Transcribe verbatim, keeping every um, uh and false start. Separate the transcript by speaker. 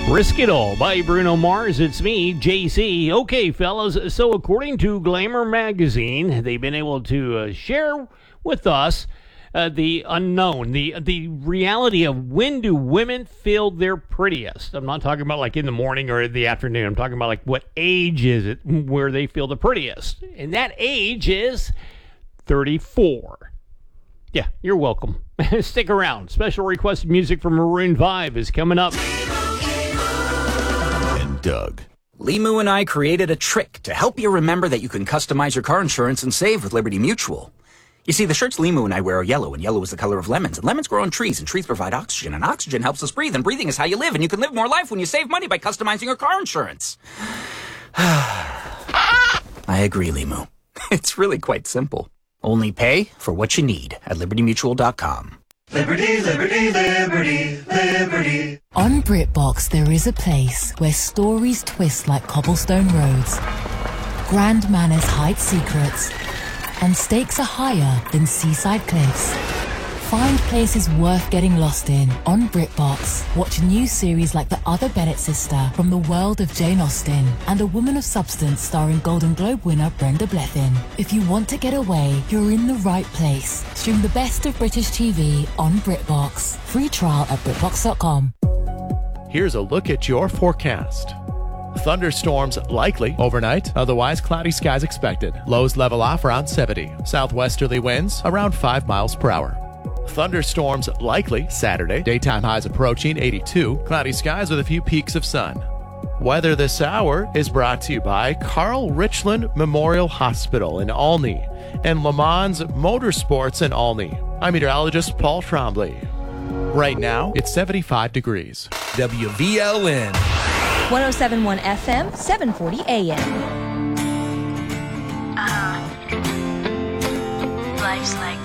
Speaker 1: Risk It All by Bruno Mars. It's me, J C. Okay, fellas, so according to Glamour magazine, they've been able to uh, share with us uh, the unknown, the the reality of when do women feel their prettiest. I'm not talking about like in the morning or in the afternoon. I'm talking about like what age is it where they feel the prettiest. And that age is thirty-four. Yeah, you're welcome. Stick around. Special requested music from Maroon five is coming up.
Speaker 2: And Doug.
Speaker 3: Limu and I created a trick to help you remember that you can customize your car insurance and save with Liberty Mutual. You see, the shirts Limu and I wear are yellow, and yellow is the color of lemons, and lemons grow on trees, and trees provide oxygen, and oxygen helps us breathe, and breathing is how you live, and you can live more life when you save money by customizing your car insurance. I agree, Limu. It's really quite simple. Only pay for what you need at liberty mutual dot com.
Speaker 4: Liberty, liberty, liberty, liberty.
Speaker 5: On BritBox, there is a place where stories twist like cobblestone roads, grand manners hide secrets, and stakes are higher than seaside cliffs. Find places worth getting lost in on BritBox. Watch new series like The Other Bennett Sister from the world of Jane Austen and A Woman of Substance starring Golden Globe winner Brenda Blethyn. If you want to get away, you're in the right place. Stream the best of British T V on BritBox. Free trial at britbox dot com.
Speaker 6: Here's a look at your forecast. Thunderstorms likely overnight, otherwise cloudy skies expected. Lows level off around seventy. Southwesterly winds around five miles per hour. Thunderstorms likely Saturday. Daytime highs approaching eighty-two. Cloudy skies with a few peaks of sun. Weather this hour is brought to you by Carl Richland Memorial Hospital in Olney and Le Mans Motorsports in Olney. I'm meteorologist Paul Trombley. Right now, it's seventy-five degrees.
Speaker 2: W V L N.
Speaker 7: one oh seven point one F M, seven forty A M.
Speaker 8: Uh, life's like